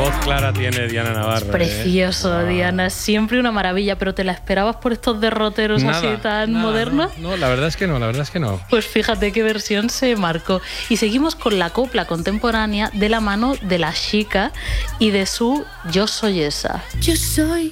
voz clara tiene Diana Navarro. Precioso, Diana, siempre una maravilla, pero ¿te la esperabas por estos derroteros así tan modernos? No, la verdad es que no. Pues fíjate qué versión se marcó. Y seguimos con la copla contemporánea de la mano de La Chica y de su Yo soy esa. Yo soy